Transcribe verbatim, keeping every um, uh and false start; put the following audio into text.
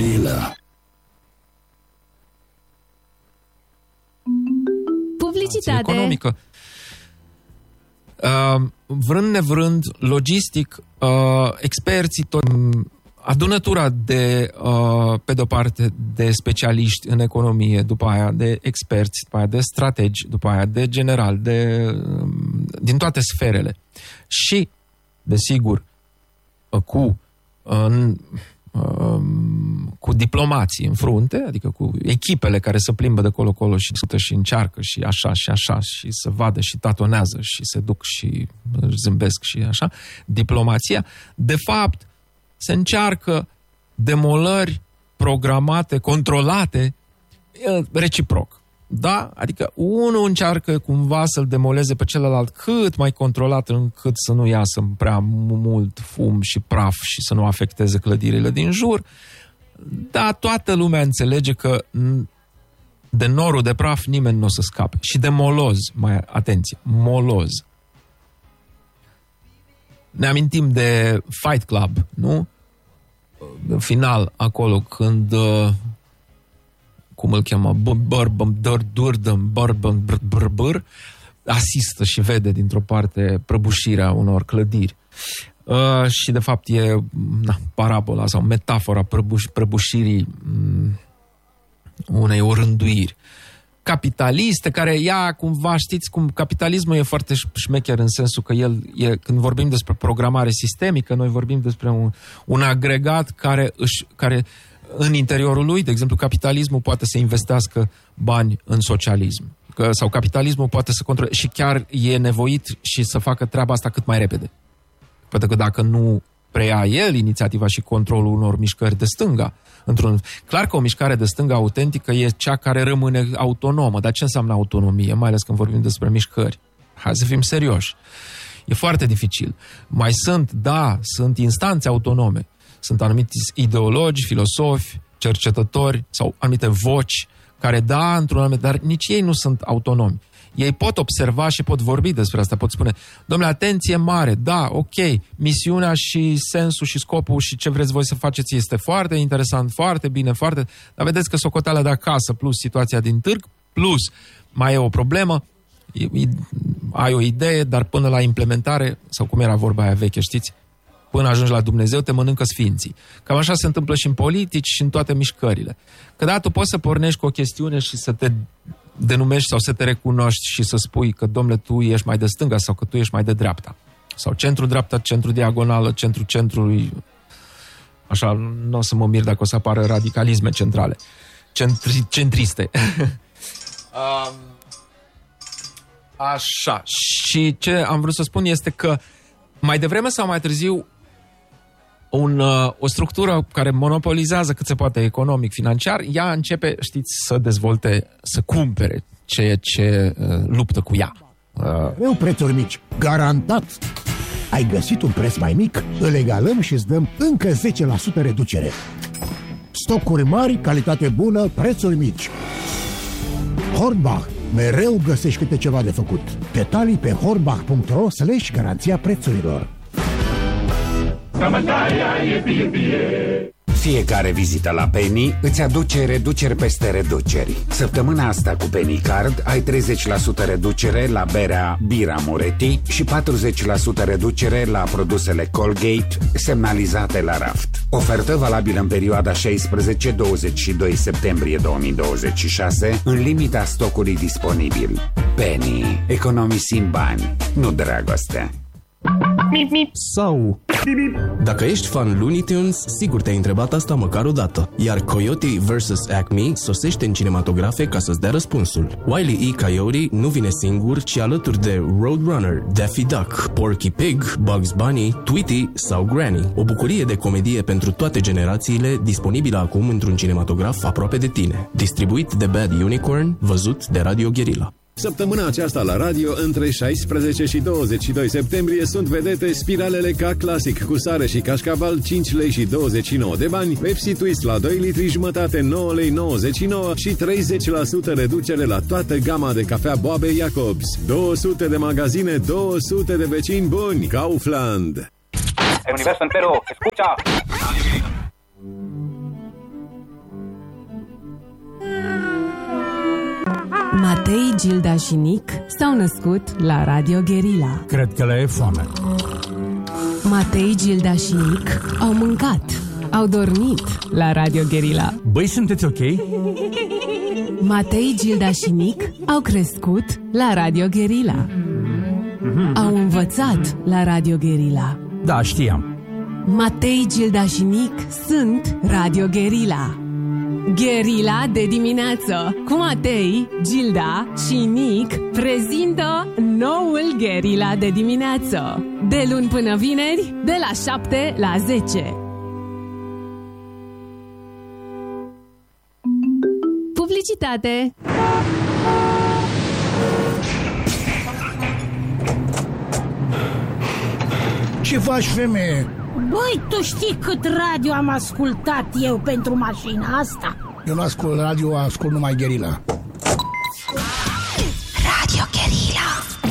Guerilla. Publicitate. Economică. Uh, vrând nevrând, logistic, uh, experții, tot, adunătura de, uh, pe de-o parte, de specialiști în economie, după aia de experți, după aia de strategi, după aia de general, de, uh, din toate sferele. Și, desigur, uh, cu uh, cu diplomații în frunte, adică cu echipele care se plimbă de colo-colo și sută și încearcă și așa și așa și să vadă și tatonează și se duc și zâmbesc și așa, diplomația, de fapt se încearcă demolări programate, controlate reciproc. Da? Adică unul încearcă cumva să-l demoleze pe celălalt cât mai controlat încât să nu iasă prea mult fum și praf și să nu afecteze clădirile din jur. Dar toată lumea înțelege că de norul de praf nimeni nu o să scape. Și de moloz, mai atenție, moloz. Ne amintim de Fight Club, nu? Final, acolo, când... cum îl cheamă, Bărbăr, asistă și vede dintr-o parte prăbușirea unor clădiri. Uh, și de fapt e na, parabola sau metafora prăbuș, prăbușirii um, unei orânduiri capitaliste, care ea cumva, știți cum capitalismul e foarte șmecher în sensul că el e, când vorbim despre programare sistemică, noi vorbim despre un, un agregat care își, care în interiorul lui, de exemplu, capitalismul poate să investească bani în socialism. Că, sau capitalismul poate să controleze și chiar e nevoit și să facă treaba asta cât mai repede. Pentru că dacă nu preia el inițiativa și controlul unor mișcări de stânga, într-un... clar că o mișcare de stânga autentică e cea care rămâne autonomă. Dar ce înseamnă autonomie? Mai ales când vorbim despre mișcări. Hai să fim serioși. E foarte dificil. Mai sunt, da, sunt instanțe autonome. Sunt anumiți ideologi, filosofi, cercetători sau anumite voci care, da, într-un anumit, dar nici ei nu sunt autonomi. Ei pot observa și pot vorbi despre asta, pot spune, domnule, atenție mare, da, ok, misiunea și sensul și scopul și ce vreți voi să faceți este foarte interesant, foarte bine, foarte... Dar vedeți că socoteala de acasă plus situația din târg, plus mai e o problemă, ai o idee, dar până la implementare, sau cum era vorba aia veche, știți? Până ajungi la Dumnezeu, te mănâncă sfinții. Cam așa se întâmplă și în politici și în toate mișcările. Că da, tu poți să pornești cu o chestiune și să te denumești sau să te recunoști și să spui că, domnule, tu ești mai de stânga sau că tu ești mai de dreapta. Sau centru-dreapta, centru-diagonală, centru-centrului. Așa, nu o să mă mir dacă o să apară radicalisme centrale. Centri, centriste. um, așa. Și ce am vrut să spun este că mai devreme sau mai târziu un, o structură care monopolizează cât se poate economic, financiar, ea începe, știți, să dezvolte, să cumpere ceea ce uh, luptă cu ea. Eu prețuri mici, garantat. Ai găsit un preț mai mic, îl egalăm și îți dăm încă zece la sută reducere. Stocuri mari, calitate bună, prețuri mici. Hornbach, mereu găsești câte ceva de făcut. Detalii pe hornbach punct ro slash garanția prețurilor. Fiecare vizită la Penny îți aduce reduceri peste reduceri. Săptămâna asta cu Penny Card ai treizeci la sută reducere la berea Bira Moretti și patruzeci la sută reducere la produsele Colgate semnalizate la raft. Ofertă valabilă în perioada șaisprezece douăzeci și doi septembrie două mii douăzeci și șase în limita stocului disponibil. Penny. Economisim bani, nu dragoste. Mip, mip. Sau dacă ești fan Looney Tunes, sigur te-ai întrebat asta măcar o dată. Iar Coyote versus. Acme sosește în cinematografe ca să-ți dea răspunsul. Wile E. Coyote nu vine singur, ci alături de Roadrunner, Daffy Duck, Porky Pig, Bugs Bunny, Tweety sau Granny. O bucurie de comedie pentru toate generațiile, disponibilă acum într-un cinematograf aproape de tine. Distribuit de Bad Unicorn, văzut de Radio Guerilla. Săptămâna aceasta la radio, între șaisprezece și douăzeci și doi septembrie, sunt vedete spiralele K Classic cu sare și cașcaval cinci lei și douăzeci și nouă de bani, Pepsi Twist la doi litri jumătate nouă lei nouăzeci și nouă și treizeci la sută reducere la toată gama de cafea Boabe Jacobs. două sute de magazine, două sute de vecini buni. Kaufland. El universo entero, escucha. Matei, Gilda și Nic s-au născut la Radio Guerilla. Cred că le e foame. Matei, Gilda și Nic au mâncat, au dormit la Radio Guerilla. Băi, sunteți ok? Matei, Gilda și Nic au crescut la Radio Guerilla. Au învățat la Radio Guerilla. Da, știam. Matei, Gilda și Nic sunt Radio Guerilla. Guerilla de dimineață cu Matei, Gilda și Nic prezintă noul Guerilla de dimineață. De luni până vineri, de la șapte la zece. Publicitate. Ce faci, femeie? Băi, tu știi cât radio am ascultat eu pentru mașina asta? Eu nu ascult radio, ascult numai Guerilla.